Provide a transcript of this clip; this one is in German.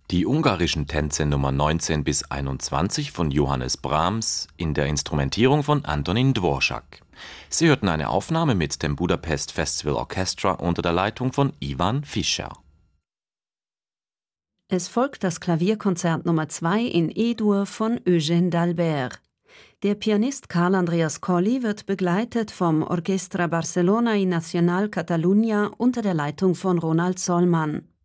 Die ungarischen Tänze Nummer 19 bis 21 von Johannes Brahms in der Instrumentierung von Antonín Dvořák. Sie hörten eine Aufnahme mit dem Budapest Festival Orchestra unter der Leitung von Ivan Fischer. Es folgt das Klavierkonzert Nummer 2 in E-Dur von Eugène d'Albert. Der Pianist Carl Andreas Colli wird begleitet vom Orchestra Barcelona y Nacional Catalunya unter der Leitung von Ronald Solman.